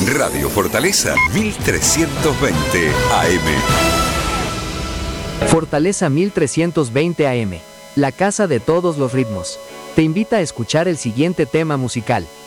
Radio Fortaleza 1320 AM. Fortaleza 1320 AM, la casa de todos los ritmos. Te invita a escuchar el siguiente tema musical.